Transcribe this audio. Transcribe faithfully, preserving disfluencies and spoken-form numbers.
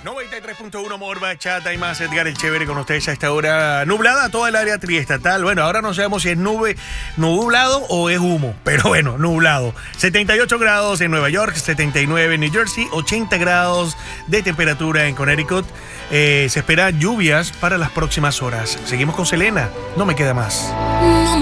noventa y tres punto uno Morba, Chata y más, Edgar el Chévere con ustedes a esta hora. Nublada toda el área triestatal. Bueno, ahora no sabemos si es nube, nublado o es humo, pero bueno, nublado. setenta y ocho grados en Nueva York, setenta y nueve en New Jersey, ochenta grados de temperatura en Connecticut. Eh, se espera lluvias para las próximas horas. Seguimos con Selena, no me queda más. No